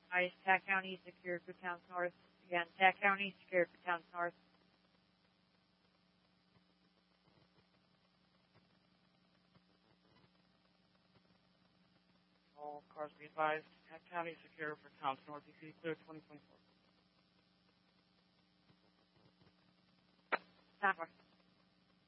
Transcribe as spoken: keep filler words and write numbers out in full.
Ice, Tack County, secured for towns north. Again, Tack County, secured for towns north. All cars be advised. Tack County, secure for towns north. E C clear twenty twenty-four. Time